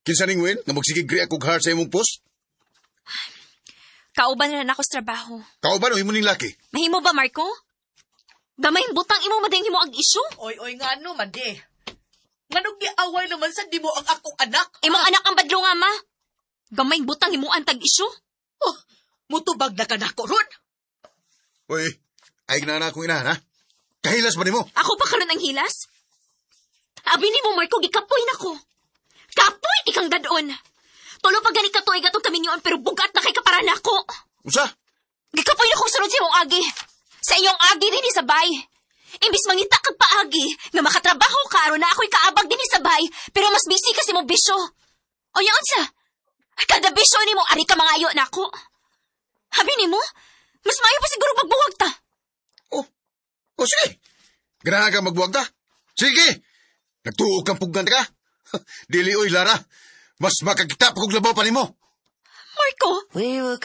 Kinsa ning Win, nga magsigigri akong heart sa imong post? Kauban na ako sa trabaho. Kauban o imo ning laki? Mahimo ba, Marco? Gamayng butang imo madayang himo ag isyu? Oy, nga no, madi. Nganong giaway naman sa di mo ang akong anak? Imong anak ang badlo nga, ma. Gamayng butang himo ang tag isyu? Oh, mutubag na ka na ko ron. Uy, ay na akong inahan, ha? Kahilas ba nimo? Ako pa karon ang hilas? Abi ni mo, Marco, gikapoy na ko. Kapoy, ikang dadon. Tulo pa gani katoy gatong kaminyoon pero bugat na kay kaparan ako. Usa? Gikapoy na kong sunod sa imong agi. Sa iyong agi din isabay. Imbis mangita kag paagi, nga makatrabaho ka aron na ako'y kaabag din isabay, pero mas busy kasi mo bisyo. O yaon sa? Kada bisyo ni mo, ari ka mangayo na ako. Habi ni mo, mas maayo pa siguro magbuwag ta. O sige. Ganahan ka magbuwag ta? Sige. Nagtuog kang pugnan ka. Dili oy, Lara. Mas makakita pa kong labaw pa nimo. Marco? We were